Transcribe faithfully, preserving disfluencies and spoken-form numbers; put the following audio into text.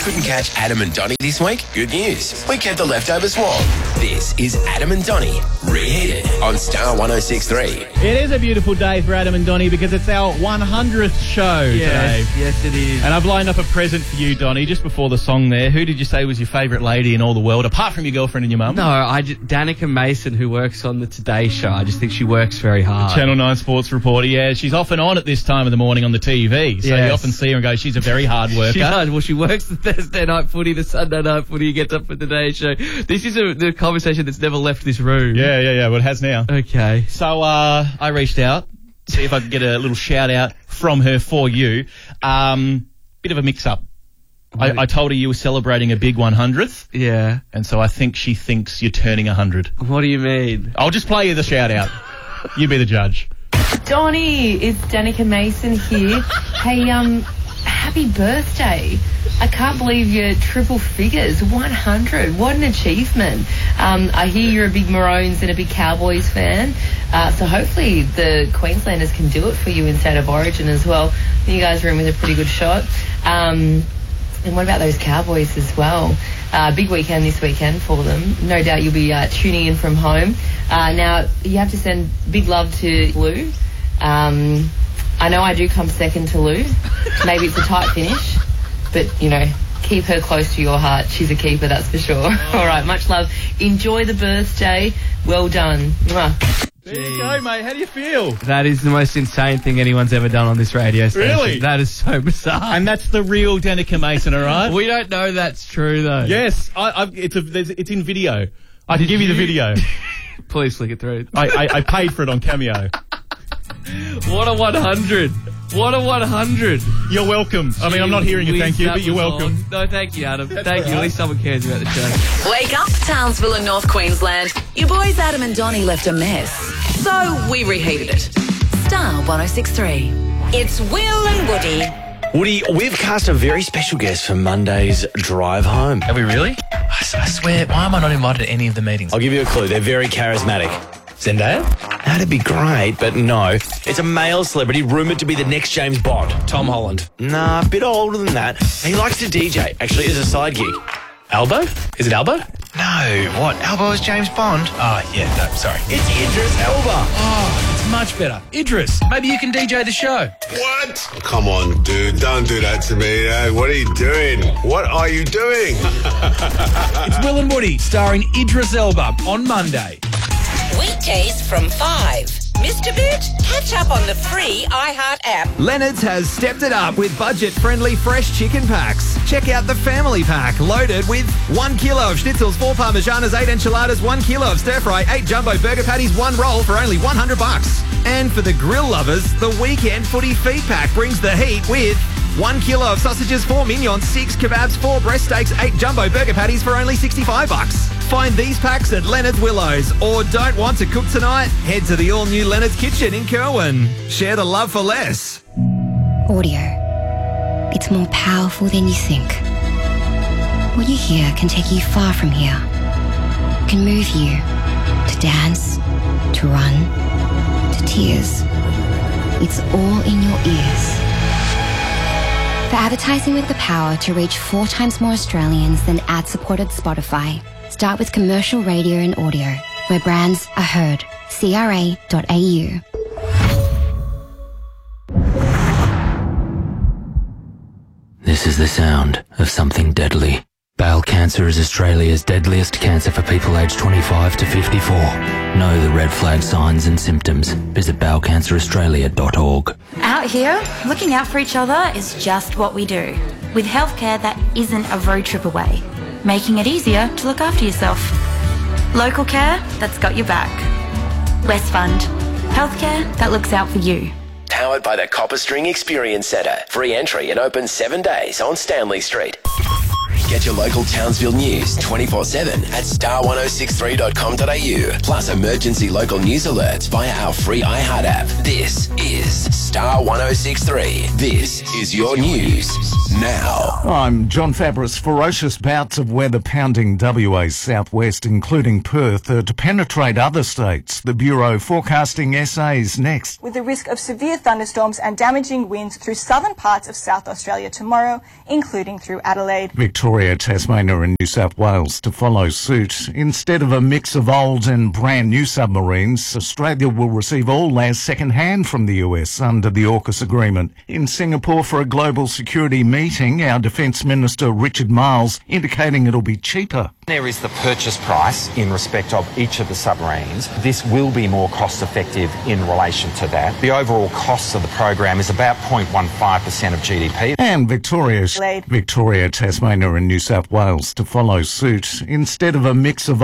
couldn't catch Adam and Donnie this week? Good news. We kept the leftovers warm. This is Adam and Donnie Reheated on Star one oh six point three. It is a beautiful day for Adam and Donnie because it's our one hundredth show yes, today. Yes, it is. And I've lined up a present for you, Donnie, just before the song there. Who did you say was your favourite lady in all the world, apart from your girlfriend and your mum? No, I just, Danica Mason, who works on the Today Show. I just think she works very hard. Channel nine sports reporter, yeah. She's often on at this time of the morning on the T V. So Yes. you often see her and go, she's a very hard worker. She does. Well, she works the Thursday night footy, the Sunday night footy, gets up for the Today Show. This is a, the conversation that's never left this room. Yeah, yeah, yeah. Well, it has now. Okay. So uh, I reached out, see if I could get a little shout out from her for you. Um, bit of a mix up. I, I told her you were celebrating a big one hundredth. Yeah. And so I think she thinks you're turning one hundred. What do you mean? I'll just play you the shout out. You be the judge. Donnie, it's Danica Mason here. Hey, um, happy birthday. I can't believe you're triple figures, one hundred. What an achievement. Um, I hear you're a big Maroons and a big Cowboys fan. Uh, so hopefully the Queenslanders can do it for you in State of Origin as well. You guys are in with a pretty good shot. Um, and what about those Cowboys as well? Uh, big weekend this weekend for them. No doubt you'll be uh, tuning in from home. Uh, now, you have to send big love to Lou. Um, I know I do come second to Lou. Maybe it's a tight finish, but, you know, keep her close to your heart. She's a keeper, that's for sure. All right, much love. Enjoy the birthday. Well done. Mwah. There you go, mate. How do you feel? That is the most insane thing anyone's ever done on this radio station. Really? That is so bizarre. And that's the real Danica Mason, all right? We don't know that's true, though. Yes, I, I, it's a, there's, it's in video. I can give you the video. Please flick it through. I, I, I paid for it on Cameo. What a one hundred. What a one hundred. You're welcome. I mean, I'm not hearing a Whiz, thank you, that but you're was welcome. long. No, thank you, Adam. That's Thank you. all At least someone cares about the show. Wake up, Townsville and North Queensland. Your boys Adam and Donnie left a mess, so we reheated it. Star one oh six point three. It's Will and Woody. Woody, we've cast a very special guest for Monday's drive home. Have we really? I, s- I swear, why am I not invited to any of the meetings? I'll give you a clue. They're very charismatic. Zendaya? That'd be great, but no. It's a male celebrity rumoured to be the next James Bond. Tom Holland. Nah, a bit older than that. He likes to D J, actually, as a side gig. Albo? Is it Albo? No, what? Albo is James Bond? Oh, yeah, no, sorry. It's Idris Elba. Oh, it's much better. Idris, maybe you can D J the show. What? Come on, dude. Don't do that to me. Uh, what are you doing? What are you doing? It's Will and Woody, starring Idris Elba on Monday. Weekdays from five. Mister Boot, catch up on the free iHeart app. Leonard's has stepped it up with budget-friendly fresh chicken packs. Check out the family pack, loaded with one kilo of schnitzels, four parmesanas, eight enchiladas, one kilo of stir-fry, eight jumbo burger patties, one roll for only one hundred bucks. And for the grill lovers, the weekend footy feed pack brings the heat with one kilo of sausages, four mignons, six kebabs, four breast steaks, eight jumbo burger patties for only sixty-five bucks. Find these packs at Leonard's Willows. Or don't want to cook tonight? Head to the all-new Leonard's Kitchen in Kerwin. Share the love for less. Audio. It's more powerful than you think. What you hear can take you far from here. Can move you to dance, to run, to tears. It's all in your ears. For advertising with the power to reach four times more Australians than ad-supported Spotify, start with commercial radio and audio, where brands are heard. C R A dot A U. This is the sound of something deadly. Bowel cancer is Australia's deadliest cancer for people aged twenty-five to fifty-four. Know the red flag signs and symptoms. Visit bowel cancer australia dot org. Out here, looking out for each other is just what we do. With healthcare that isn't a road trip away, making it easier to look after yourself. Local care that's got your back. West Fund. Healthcare that looks out for you. Powered by the Copper String Experience Centre. Free entry and open seven days on Stanley Street. Get your local Townsville news twenty-four seven at star one oh six three dot com dot a u. Plus emergency local news alerts via our free iHeart app. This is Star one oh six three. This is your news now. I'm John Fabris. Ferocious bouts of weather pounding W A's southwest, including Perth, are to penetrate other states. The Bureau forecasting S As next. With the risk of severe thunderstorms and damaging winds through southern parts of South Australia tomorrow, including through Adelaide. Victoria, Tasmania and New South Wales to follow suit. Instead of a mix of old and brand new submarines, Australia will receive all theirs second-hand from the U S under the AUKUS agreement. In Singapore for a global security meeting, our Defence Minister Richard Marles indicating it'll be cheaper. There is the purchase price in respect of each of the submarines. This will be more cost effective in relation to that. The overall cost of the program is about zero point one five percent of G D P. And Victoria, Victoria, Tasmania and New South Wales to follow suit. Instead of a mix of